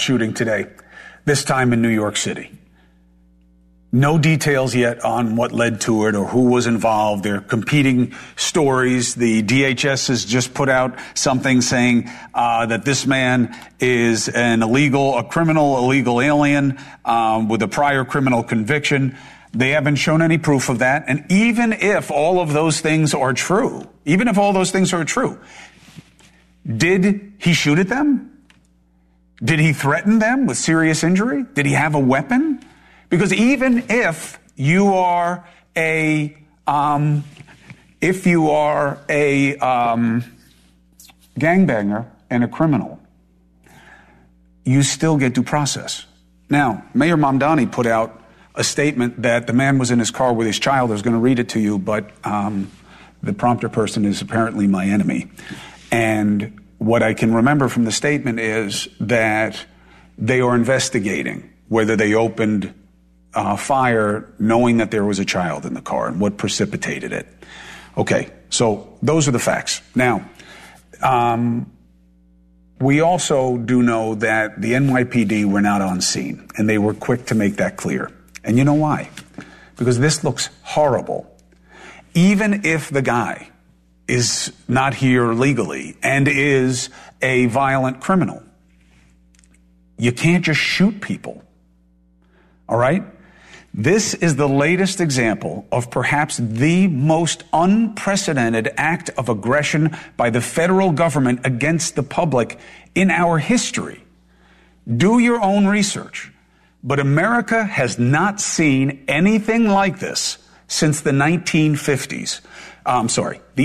shooting today, this time in New York City. No details yet on what led to it or who was involved. There are competing stories. The DHS has just put out something saying that this man is a criminal illegal alien with a prior criminal conviction. They haven't shown any proof of that. And even if all of those things are true, did he shoot at them? Did he threaten them with serious injury? Did he have a weapon? Because even if you are a gangbanger and a criminal, you still get due process. Now, Mayor Mamdani put out a statement that the man was in his car with his child. I was going to read it to you, but the prompter person is apparently my enemy. And what I can remember from the statement is that they are investigating whether they opened fire knowing that there was a child in the car and what precipitated it. Okay, so those are the facts. Now, we also do know that the NYPD were not on scene, and they were quick to make that clear. And you know why? Because this looks horrible. Even if the guy is not here legally and is a violent criminal, you can't just shoot people. All right? This is the latest example of perhaps the most unprecedented act of aggression by the federal government against the public in our history. Do your own research. But America has not seen anything like this since the 1950s. The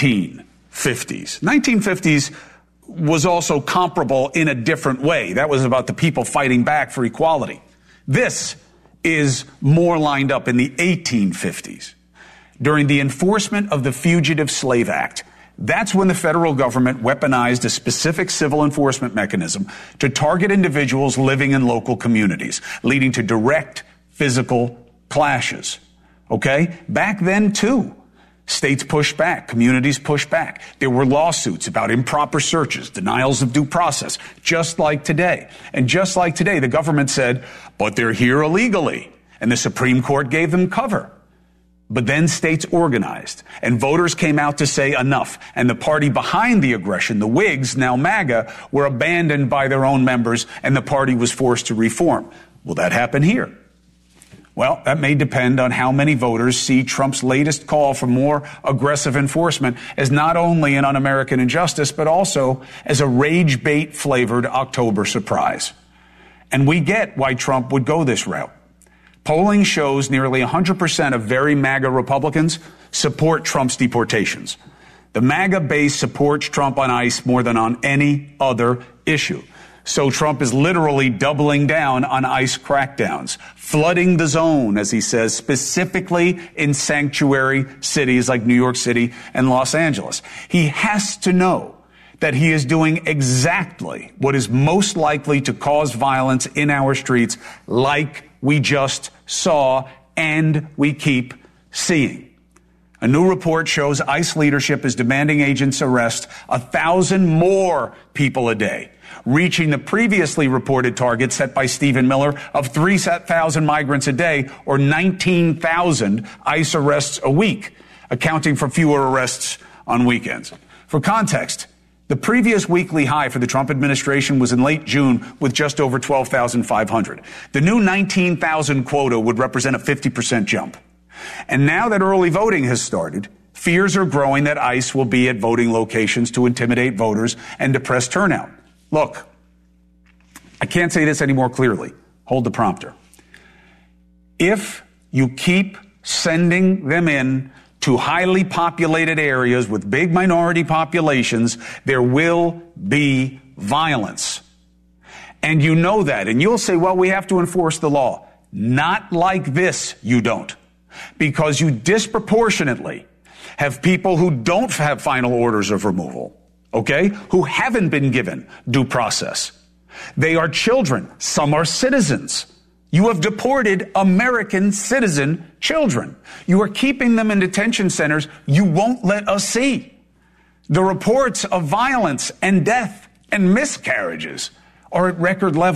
1850s. 1950s was also comparable in a different way. That was about the people fighting back for equality. This is more lined up in the 1850s. During the enforcement of the Fugitive Slave Act, that's when the federal government weaponized a specific civil enforcement mechanism to target individuals living in local communities, leading to direct physical clashes. Okay? Back then, too, states pushed back, communities pushed back. There were lawsuits about improper searches, denials of due process, just like today. And just like today, the government said, but they're here illegally. And the Supreme Court gave them cover. But then states organized, and voters came out to say enough. And the party behind the aggression, the Whigs, now MAGA, were abandoned by their own members, and the party was forced to reform. Will that happen here? Well, that may depend on how many voters see Trump's latest call for more aggressive enforcement as not only an un-American injustice, but also as a rage bait flavored October surprise. And we get why Trump would go this route. Polling shows nearly 100% of very MAGA Republicans support Trump's deportations. The MAGA base supports Trump on ICE more than on any other issue. So Trump is literally doubling down on ICE crackdowns, flooding the zone, as he says, specifically in sanctuary cities like New York City and Los Angeles. He has to know that he is doing exactly what is most likely to cause violence in our streets, like we just saw and we keep seeing. A new report shows ICE leadership is demanding agents arrest 1,000 more people a day, reaching the previously reported target set by Stephen Miller of 3,000 migrants a day, or 19,000 ICE arrests a week, accounting for fewer arrests on weekends. For context, the previous weekly high for the Trump administration was in late June with just over 12,500. The new 19,000 quota would represent a 50% jump. And now that early voting has started, fears are growing that ICE will be at voting locations to intimidate voters and depress turnout. Look, I can't say this any more clearly. Hold the prompter. If you keep sending them in to highly populated areas with big minority populations, there will be violence. And you know that. And you'll say, well, we have to enforce the law. Not like this, you don't. Because you disproportionately have people who don't have final orders of removal, okay, who haven't been given due process. They are children. Some are citizens. You have deported American citizen children. You are keeping them in detention centers you won't let us see. The reports of violence and death and miscarriages are at record levels.